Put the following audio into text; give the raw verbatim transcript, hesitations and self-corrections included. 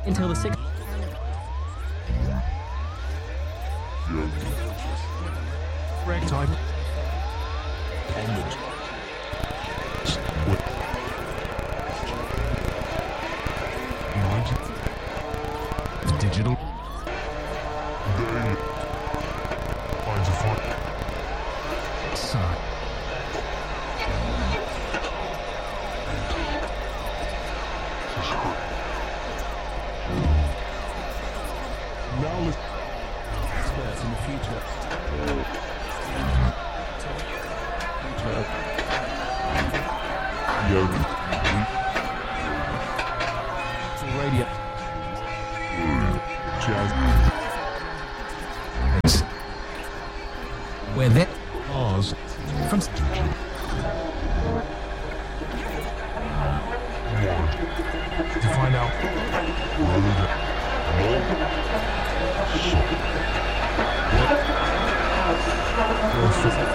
until the sixth. Correct time. Onward. Digital. Daily. Finds a fun. Son. Now let's Experts in the future. yoga. Radio. Jazz. Where that Oz. from One. to find out. Rather than more. So. What's